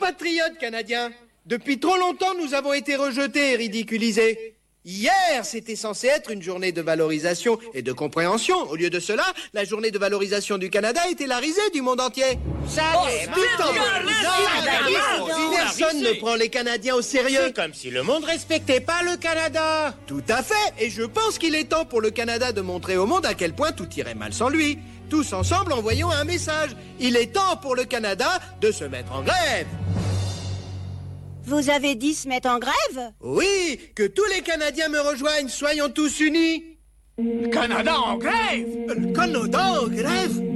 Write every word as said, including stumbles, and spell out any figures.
compatriotes canadiens, depuis trop longtemps, nous avons été rejetés et ridiculisés. Hier, c'était censé être une journée de valorisation et de compréhension. Au lieu de cela, la journée de valorisation du Canada était la risée du monde entier. Ça, oh, tout le temps. Personne ne prend les Canadiens au sérieux. C'est comme si le monde respectait pas le Canada. Tout à fait. Et je pense qu'il est temps pour le Canada de montrer au monde à quel point tout irait mal sans lui. Tous ensemble, envoyons un message. Il est temps pour le Canada de se mettre en grève. Vous avez dit se mettre en grève? Oui, que tous les Canadiens me rejoignent, soyons tous unis. Le Canada en grève? Le Canada en grève?